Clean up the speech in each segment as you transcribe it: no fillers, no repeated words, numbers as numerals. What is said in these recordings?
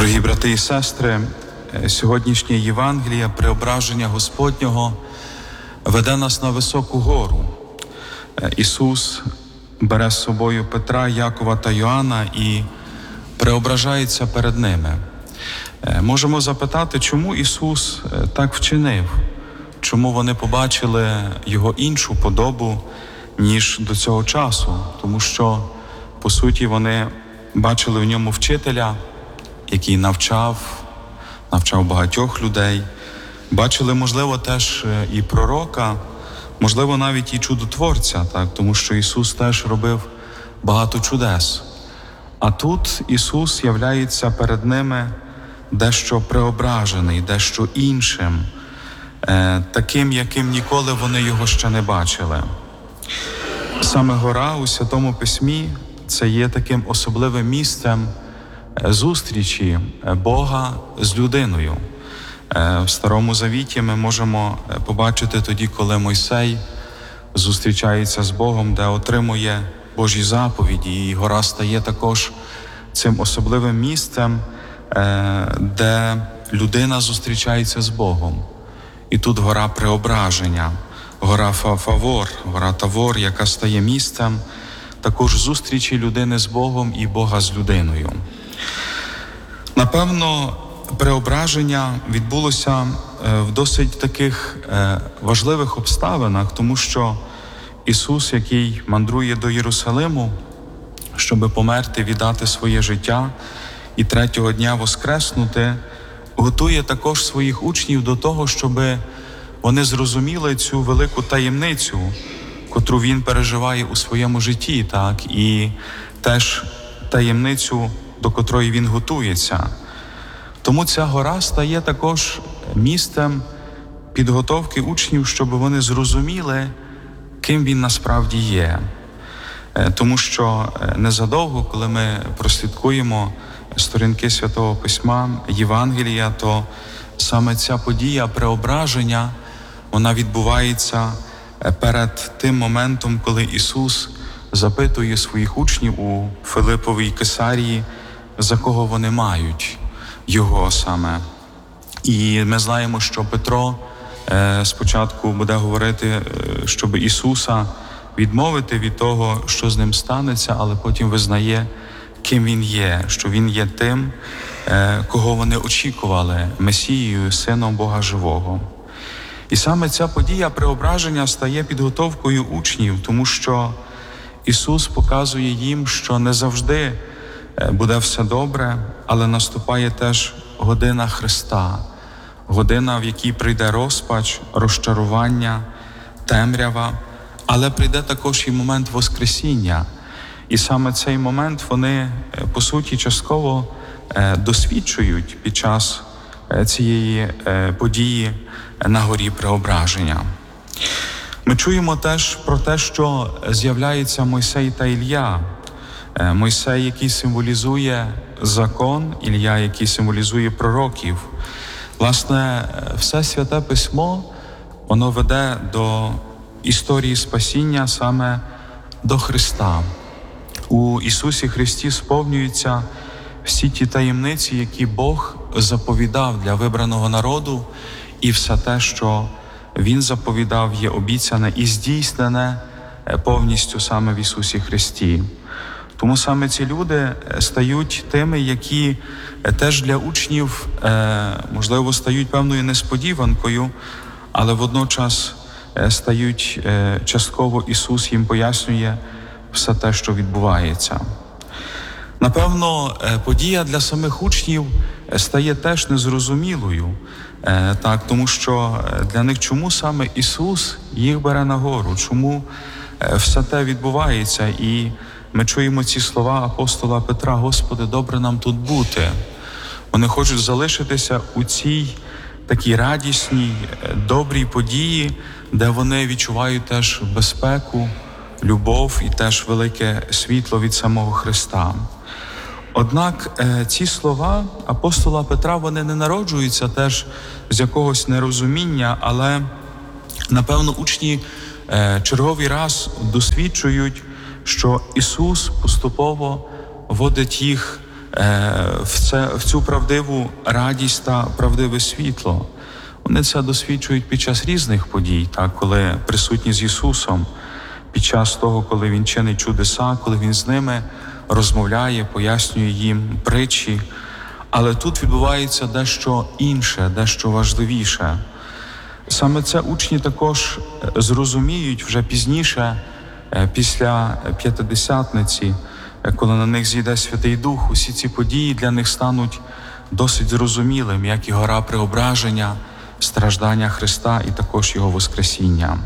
Дорогі брати і сестри, сьогоднішнє Євангеліє преображення Господнього веде нас на високу гору. Ісус бере з собою Петра, Якова та Йоанна і преображається перед ними. Можемо запитати, чому Ісус так вчинив? Чому вони побачили Його іншу подобу, ніж до цього часу? Тому що, по суті, вони бачили в ньому вчителя, який навчав багатьох людей. Бачили, можливо, теж і пророка, можливо, навіть і чудотворця, так? Тому що Ісус теж робив багато чудес. А тут Ісус являється перед ними дещо преображений, дещо іншим, таким, яким ніколи вони Його ще не бачили. Саме гора у Святому Письмі – це є таким особливим місцем зустрічі Бога з людиною. В Старому Завіті ми можемо побачити тоді, коли Мойсей зустрічається з Богом, де отримує Божі заповіді, і гора стає також цим особливим місцем, де людина зустрічається з Богом. І тут гора преображення, гора Фавор, гора Тавор, яка стає місцем також зустрічі людини з Богом і Бога з людиною. Напевно, преображення відбулося в досить таких важливих обставинах, тому що Ісус, який мандрує до Єрусалиму, щоб померти, віддати своє життя і третього дня воскреснути, готує також своїх учнів до того, щоб вони зрозуміли цю велику таємницю, котру Він переживає у своєму житті, так, і теж таємницю, до котрої Він готується. Тому ця гора стає також місцем підготовки учнів, щоб вони зрозуміли, ким Він насправді є. Тому що незадовго, коли ми прослідкуємо сторінки Святого Письма, Євангелія, то саме ця подія преображення, вона відбувається перед тим моментом, коли Ісус запитує своїх учнів у Филиповій Кесарії, за кого вони мають Його саме. І ми знаємо, що Петро спочатку буде говорити, щоб Ісуса відмовити від того, що з ним станеться, але потім визнає, ким Він є, що Він є тим, кого вони очікували, Месією, Сином Бога Живого. І саме ця подія преображення стає підготовкою учнів, тому що Ісус показує їм, що не завжди буде все добре, але наступає теж година Христа, година, в якій прийде розпач, розчарування, темрява, але прийде також і момент Воскресіння. І саме цей момент вони, по суті, частково досвідчують під час цієї події на горі преображення. Ми чуємо теж про те, що з'являється Мойсей та Ілля. Мойсей, який символізує закон, Ілля, який символізує пророків. Власне, все Святе Письмо, воно веде до історії спасіння саме до Христа. У Ісусі Христі сповнюються всі ті таємниці, які Бог заповідав для вибраного народу, і все те, що Він заповідав, є обіцяне і здійснене повністю саме в Ісусі Христі. Тому саме ці люди стають тими, які теж для учнів, можливо, стають певною несподіванкою, але водночас стають частково, Ісус їм пояснює все те, що відбувається. Напевно, подія для самих учнів стає теж незрозумілою, так, тому що для них чому саме Ісус їх бере на гору, чому все те відбувається. І ми чуємо ці слова апостола Петра: «Господи, добре нам тут бути». Вони хочуть залишитися у цій такій радісній, добрій події, де вони відчувають теж безпеку, любов і теж велике світло від самого Христа. Однак ці слова апостола Петра, вони не народжуються теж з якогось нерозуміння, але, напевно, учні черговий раз досвідчують, що Ісус поступово вводить їх в цю правдиву радість та правдиве світло. Вони це досвідчують під час різних подій, так, коли присутні з Ісусом, під час того, коли Він чинить чудеса, коли Він з ними розмовляє, пояснює їм притчі. Але тут відбувається дещо інше, дещо важливіше. Саме це учні також зрозуміють вже пізніше, після П'ятидесятниці, коли на них зійде Святий Дух. Усі ці події для них стануть досить зрозумілим, як і гора Преображення, страждання Христа і також Його Воскресіння.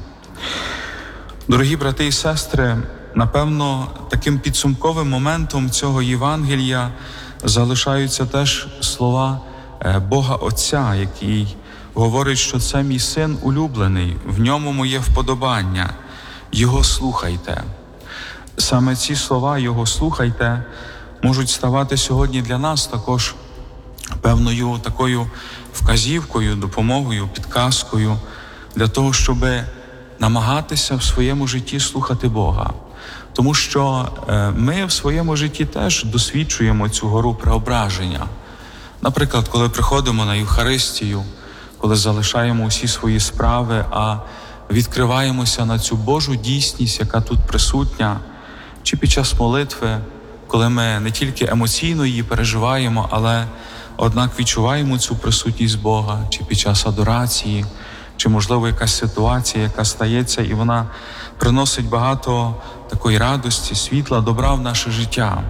Дорогі брати і сестри, напевно, таким підсумковим моментом цього Євангелія залишаються теж слова Бога Отця, який говорить, що це мій Син улюблений, в ньому моє вподобання, Його слухайте. Саме ці слова «Його слухайте» можуть ставати сьогодні для нас також певною такою вказівкою, допомогою, підказкою для того, щоб намагатися в своєму житті слухати Бога. Тому що ми в своєму житті теж досвідчуємо цю гору Преображення. Наприклад, коли приходимо на Євхаристію, коли залишаємо усі свої справи, а відкриваємося на цю Божу дійсність, яка тут присутня, чи під час молитви, коли ми не тільки емоційно її переживаємо, але однак відчуваємо цю присутність Бога, чи під час адорації, чи, можливо, якась ситуація, яка стається, і вона приносить багато такої радості, світла, добра в наше життя.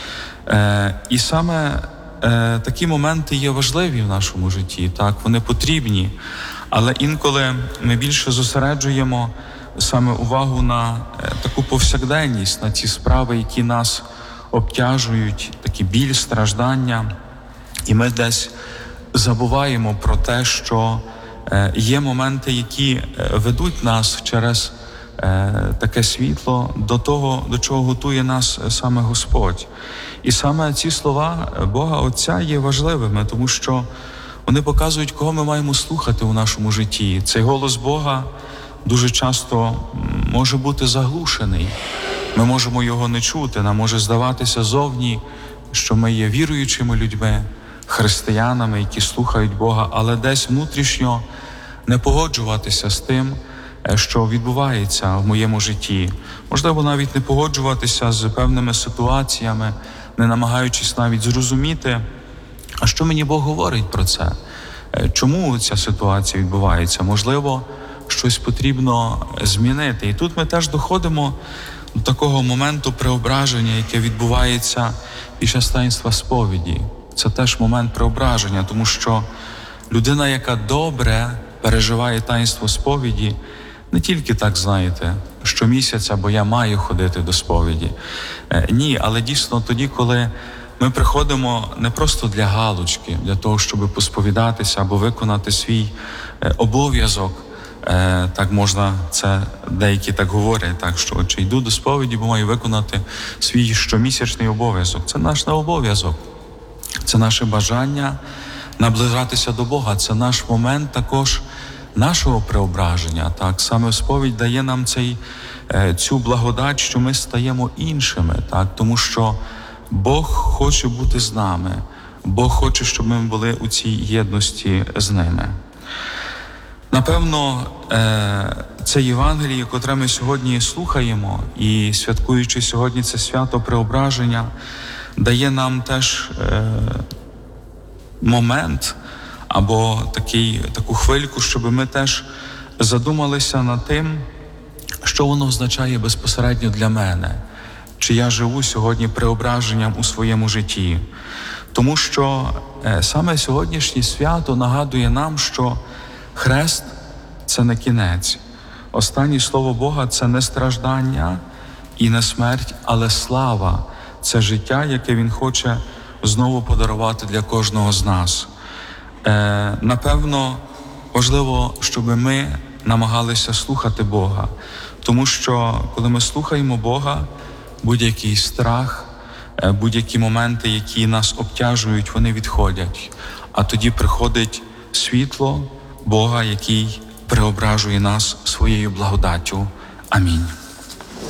І саме такі моменти є важливі в нашому житті, так, вони потрібні, але інколи ми більше зосереджуємо саме увагу на таку повсякденність, на ті справи, які нас обтяжують, такі біль, страждання, і ми десь забуваємо про те, що є моменти, які ведуть нас через таке світло до того, до чого готує нас саме Господь. І саме ці слова Бога Отця є важливими, тому що вони показують, кого ми маємо слухати у нашому житті. Цей голос Бога дуже часто може бути заглушений. Ми можемо його не чути, нам може здаватися зовні, що ми є віруючими людьми, християнами, які слухають Бога, але десь внутрішньо не погоджуватися з тим, що відбувається в моєму житті. Можливо, навіть не погоджуватися з певними ситуаціями, не намагаючись навіть зрозуміти, а що мені Бог говорить про це? Чому ця ситуація відбувається? Можливо, щось потрібно змінити. І тут ми теж доходимо до такого моменту преображення, яке відбувається під час таїнства сповіді. Це теж момент преображення, тому що людина, яка добре переживає таїнство сповіді, не тільки так, знаєте, щомісяця, бо я маю ходити до сповіді. Ні, але дійсно тоді, коли ми приходимо не просто для галочки, для того, щоб посповідатися або виконати свій обов'язок. Так можна, це деякі так говорять, так, що чи йду до сповіді, бо маю виконати свій щомісячний обов'язок. Це наш не обов'язок. Це наше бажання наближатися до Бога. Це наш момент також нашого преображення. Так, саме сповідь дає нам цю благодать, що ми стаємо іншими, так, тому що Бог хоче бути з нами. Бог хоче, щоб ми були у цій єдності з ними. Напевно, це Євангеліє, котре ми сьогодні слухаємо, і святкуючи сьогодні це свято Преображення, дає нам теж момент або таку хвильку, щоб ми теж задумалися над тим, що воно означає безпосередньо для мене, чи я живу сьогодні преображенням у своєму житті. Тому що саме сьогоднішнє свято нагадує нам, що хрест – це не кінець. Останнє слово Бога – це не страждання і не смерть, але слава. Це життя, яке Він хоче знову подарувати для кожного з нас. Напевно, важливо, щоб ми намагалися слухати Бога. Тому що, коли ми слухаємо Бога, будь-який страх, будь-які моменти, які нас обтяжують, вони відходять. А тоді приходить світло Бога, який преображує нас своєю благодаттю. Амінь.